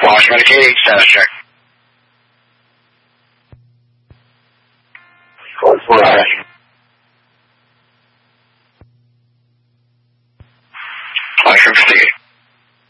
Washington Katie, status check. Code 4 ready. Washington Katie.